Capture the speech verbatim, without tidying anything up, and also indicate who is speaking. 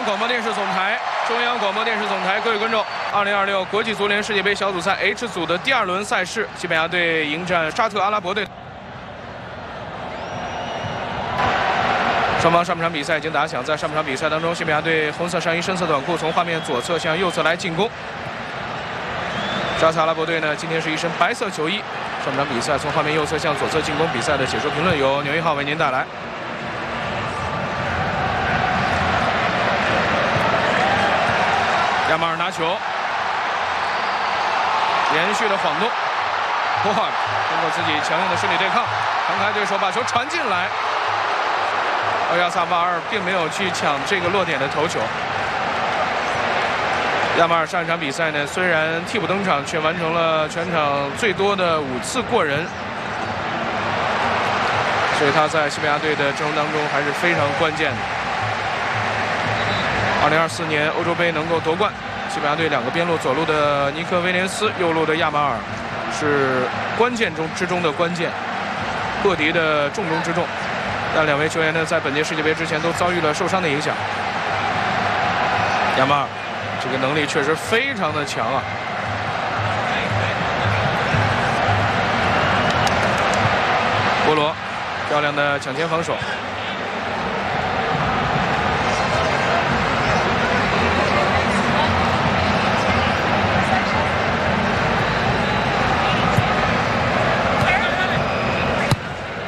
Speaker 1: 广播电视总台，中央广播电视总台，各位观众，二零二六国际足联世界杯小组赛 H 组的第二轮赛事，西班牙队迎战沙特阿拉伯队。双方上半场比赛已经打响，在上半场比赛当中，西班牙队红色上衣、深色短裤，从画面左侧向右侧来进攻。沙特阿拉伯队呢，今天是一身白色球衣。上半场比赛从画面右侧向左侧进攻，比赛的解说评论由牛一浩为您带来。 亚马尔拿球，连续的晃动，波尔通过自己强硬的身体对抗，弹开对手，把球传进来。奥亚萨瓦尔并没有去抢这个落点的头球。亚马尔上一场比赛呢，虽然替补登场，却完成了全场最多的五次过人，所以他在西班牙队的阵容当中还是非常关键的。 二零二四年欧洲杯能够夺冠，西班牙队两个边路，左路的尼克威廉斯，右路的亚马尔，是关键中之中的关键，克敌的重中之重。但两位球员呢，在本届世界杯之前都遭遇了受伤的影响。亚马尔这个能力确实非常的强啊！波罗漂亮的抢前防守。